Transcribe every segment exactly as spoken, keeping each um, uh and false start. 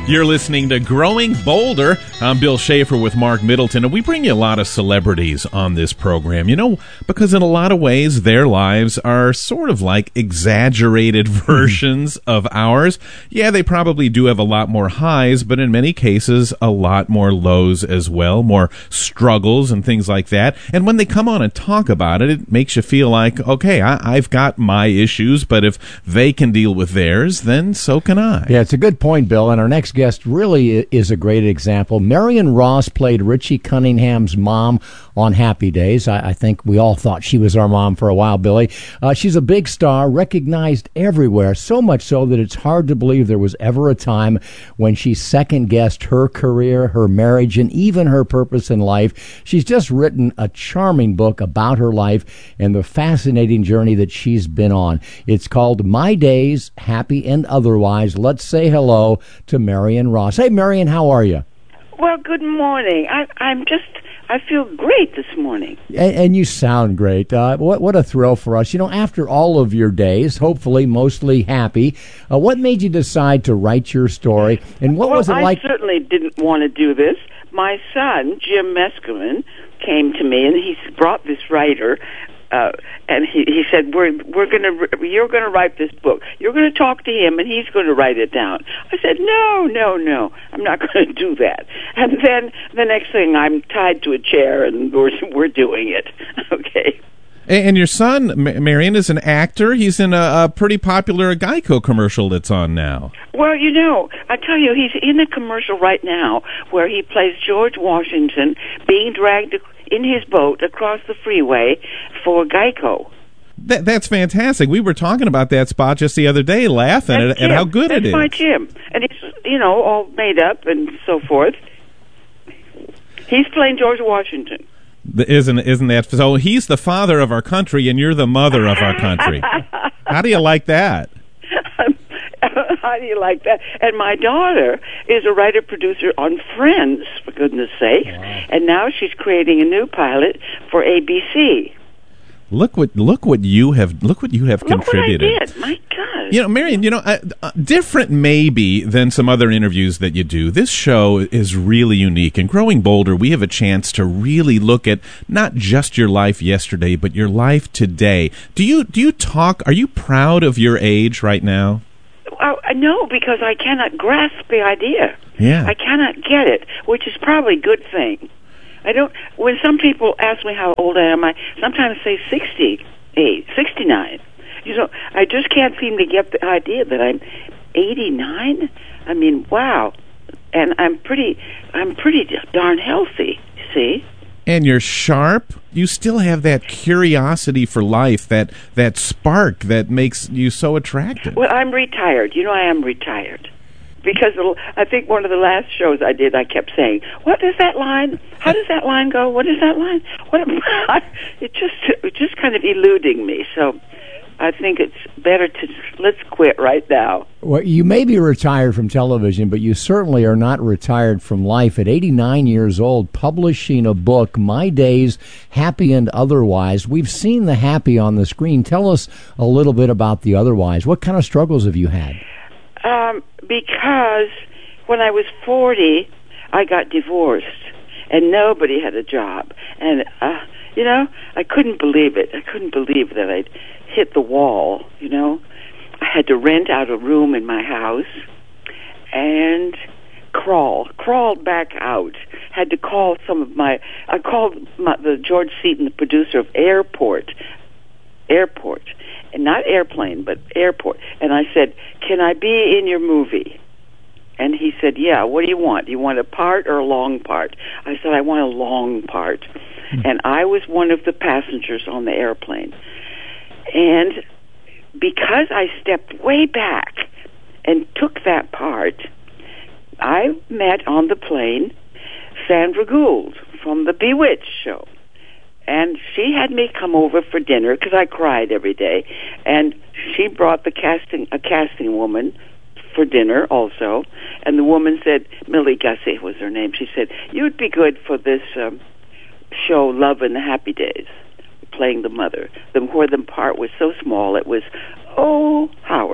You're listening to Growing Bolder. I'm Bill Schaefer with Mark Middleton, and we bring you a lot of celebrities on this program, you know, because in a lot of ways their lives are sort of like exaggerated versions of ours. Yeah, they probably do have a lot more highs, but in many cases a lot more lows as well, more struggles and things like that. And when they come on and talk about it, it makes you feel like, okay, I, I've got my issues, but if they can deal with theirs, then so can I. Yeah, it's a good point, Bill, and our next guest really is a great example. Marion Ross played Richie Cunningham's mom on Happy Days. I, I think we all thought she was our mom for a while, Billy. Uh, she's a big star, recognized everywhere, so much so that it's hard to believe there was ever a time when she second-guessed her career, her marriage, and even her purpose in life. She's just written a charming book about her life and the fascinating journey that she's been on. It's called My Days, Happy and Otherwise. Let's say hello to Marion Ross. Hey, Marion, how are you? Well, good morning. I, I'm just, I feel great this morning. And, and you sound great. Uh, what, what a thrill for us. You know, after all of your days, hopefully mostly happy, uh, what made you decide to write your story? And what well, was it I like? I certainly didn't want to do this. My son, Jim Meskimen, came to me and he brought this writer. Uh, and he, he said, "We're we're going to you're going to write this book. You're going to talk to him, and he's going to write it down." I said, "No, no, no. I'm not going to do that." And then the next thing, I'm tied to a chair, and we're we're doing it. Okay. And your son, Marion, is an actor. He's in a, a pretty popular Geico commercial that's on now. Well, you know, I tell you, he's in a commercial right now where he plays George Washington being dragged in his boat across the freeway for Geico. That, that's fantastic. We were talking about that spot just the other day, laughing at, at how good that's it is. That's my Jim. And he's, you know, all made up and so forth. He's playing George Washington. Isn't isn't that so? He's the father of our country, and you're the mother of our country. How do you like that? How do you like that? And my daughter is a writer-producer on Friends, for goodness sake, wow. And now she's creating a new pilot for A B C. Look what look what you have look what you have look contributed. What I did. My God. You know, Marion, you know, uh, uh, different maybe than some other interviews that you do. This show is really unique. In Growing Bolder, we have a chance to really look at not just your life yesterday, but your life today. Do you do you talk? Are you proud of your age right now? Uh, no, because I cannot grasp the idea. Yeah. I cannot get it, which is probably a good thing. I don't. When some people ask me how old I am, I sometimes say sixty-eight, sixty-nine. You know, I just can't seem to get the idea that I'm eighty-nine. I mean, wow, and I'm pretty, I'm pretty darn healthy. See. And you're sharp. You still have that curiosity for life, that that spark that makes you so attractive. Well, I'm retired. You know, I am retired. Because I think one of the last shows I did, I kept saying, "What is that line? How does that line go? What is that line?" What? Am I? It just, it just kind of eluding me. So I think it's better to let's quit right now. Well, you may be retired from television, but you certainly are not retired from life. At eighty-nine years old, publishing a book, My Days, Happy and Otherwise. We've seen the happy on the screen. Tell us a little bit about the otherwise. What kind of struggles have you had? Um, because when I was forty, I got divorced, and nobody had a job. And, uh, you know, I couldn't believe it. I couldn't believe that I'd hit the wall, you know. I had to rent out a room in my house and crawl, crawled back out. Had to call some of my, I called my, the George Seaton, the producer of Airport, Airport. And not airplane, but airport. And I said, "Can I be in your movie?" And he said, "Yeah, what do you want? Do you want a part or a long part?" I said, "I want a long part." Mm-hmm. And I was one of the passengers on the airplane. And because I stepped way back and took that part, I met on the plane Sandra Gould from the Bewitched show. And she had me come over for dinner because I cried every day. And she brought the casting a casting woman for dinner also. And the woman said, Millie Gussie was her name. She said, "You'd be good for this um, show, Love and the Happy Days," playing the mother. The where the part was so small, it was, "Oh, Howard."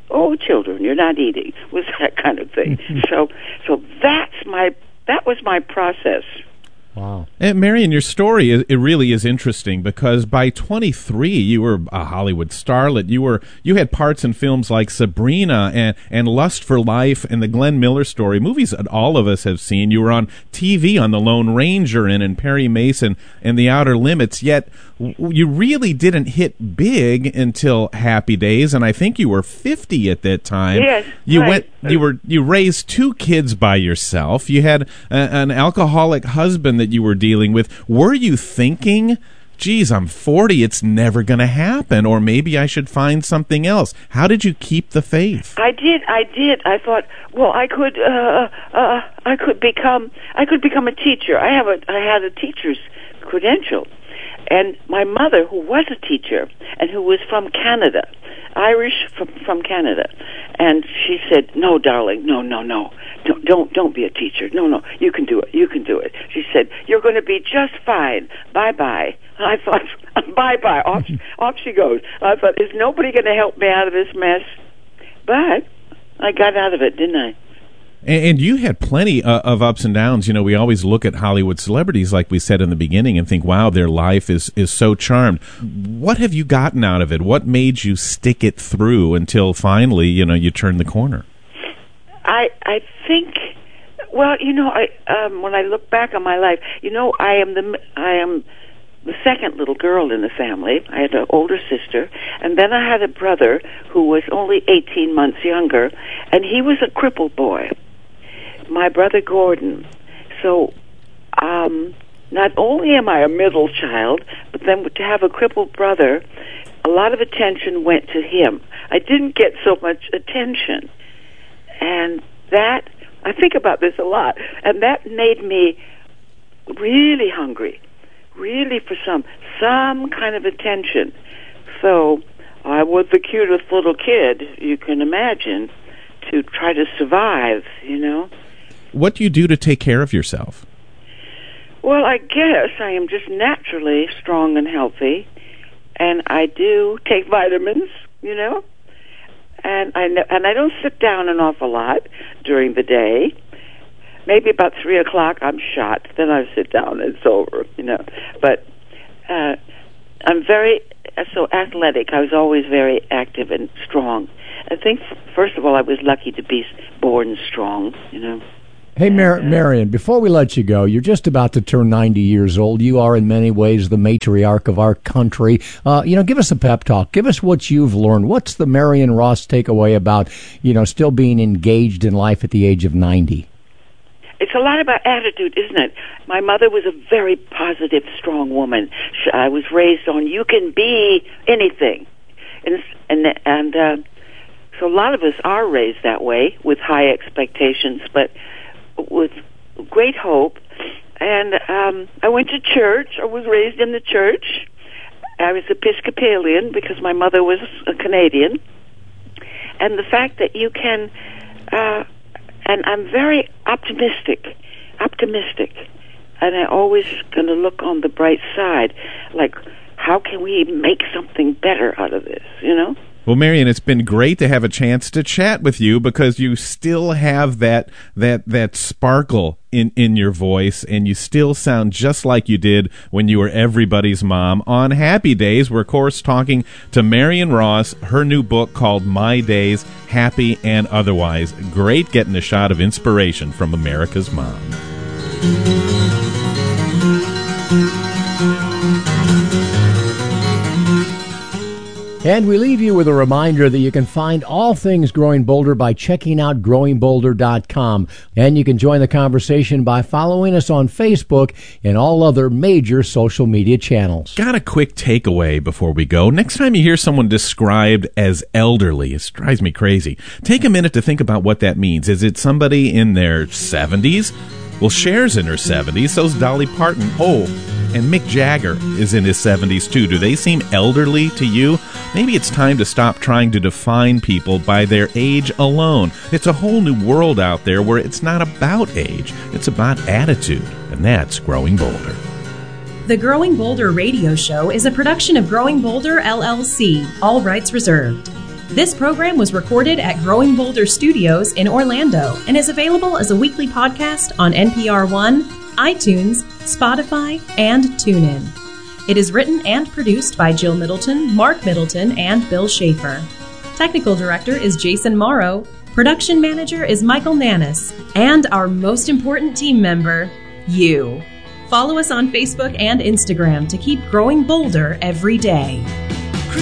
oh, children, you're not eating, was that kind of thing. so, so that's my that was my process. Wow. And Marion, your story, it really is interesting because by twenty-three, you were a Hollywood starlet. You were you had parts in films like Sabrina and, and Lust for Life and the Glenn Miller Story, movies that all of us have seen. You were on T V on The Lone Ranger and in Perry Mason and The Outer Limits, yet you really didn't hit big until Happy Days, and I think you were fifty at that time. Yes, you right. went. You were you raised two kids by yourself. You had a, an alcoholic husband that you were dealing with. Were you thinking, geez, I'm forty, it's never going to happen, or maybe I should find something else? How did you keep the faith? I did, I did. I thought, well, I could, uh, uh, I could become, I could become a teacher. I have a, I had a teacher's credential, and my mother, who was a teacher and who was from Canada, Irish from from Canada, and she said, "No, darling, no, no, no, don't, don't, don't be a teacher. No, no, you can do it. You can do it." She said, "You're going to be just fine. Bye, bye." I thought, "Bye, bye." Off, off she goes. I thought, "Is nobody going to help me out of this mess?" But I got out of it, didn't I? And, and you had plenty uh, of ups and downs. You know, we always look at Hollywood celebrities, like we said in the beginning, and think, wow, their life is, is so charmed. What have you gotten out of it? What made you stick it through until finally, you know, you turned the corner? I I think, well, you know, I um, when I look back on my life, you know, I am the I am the second little girl in the family. I had an older sister, and then I had a brother who was only eighteen months younger, and he was a crippled boy. My brother Gordon. So, um, not only am I a middle child, but then to have a crippled brother, a lot of attention went to him. I didn't get so much attention. And that, I think about this a lot, and that made me really hungry, really for some, some kind of attention. So I was the cutest little kid you can imagine to try to survive, you know. What do you do to take care of yourself? Well, I guess I am just naturally strong and healthy, and I do take vitamins, you know, and I and I don't sit down an awful lot during the day. Maybe about three o'clock I'm shot, then I sit down and it's over, you know. But uh, I'm very so athletic. I was always very active and strong. I think first of all I was lucky to be born strong, you know. Hey, Mar- Marion, before we let you go, you're just about to turn ninety years old. You are in many ways the matriarch of our country. Uh, you know, give us a pep talk. Give us what you've learned. What's the Marion Ross takeaway about, you know, still being engaged in life at the age of ninety? It's a lot about attitude, isn't it? My mother was a very positive, strong woman. She, I was raised on you can be anything. And, and, and uh, so a lot of us are raised that way with high expectations, but with great hope. And um, I went to church. I was raised in the church. I was Episcopalian because my mother was a Canadian. And the fact that you can, uh, and I'm very optimistic, optimistic. And I'm always going to look on the bright side, like, how can we make something better out of this, you know? Well, Marion, it's been great to have a chance to chat with you because you still have that that that sparkle in, in your voice, and you still sound just like you did when you were everybody's mom. On Happy Days, we're, of course, talking to Marion Ross, her new book called My Days, Happy and Otherwise. Great getting a shot of inspiration from America's mom. And we leave you with a reminder that you can find all things Growing Bolder by checking out growing bolder dot com. And you can join the conversation by following us on Facebook and all other major social media channels. Got a quick takeaway before we go. Next time you hear someone described as elderly, it drives me crazy. Take a minute to think about what that means. Is it somebody in their seventies? Well, Cher's in her seventies, so's Dolly Parton. Oh, and Mick Jagger is in his seventies, too. Do they seem elderly to you? Maybe it's time to stop trying to define people by their age alone. It's a whole new world out there where it's not about age. It's about attitude, and that's Growing Bolder. The Growing Bolder radio show is a production of Growing Bolder, L L C. All rights reserved. This program was recorded at Growing Boulder Studios in Orlando and is available as a weekly podcast on N P R One, iTunes, Spotify, and TuneIn. It is written and produced by Jill Middleton, Mark Middleton, and Bill Schaefer. Technical director is Jason Morrow. Production manager is Michael Nannis. And our most important team member, you. Follow us on Facebook and Instagram to keep growing bolder every day.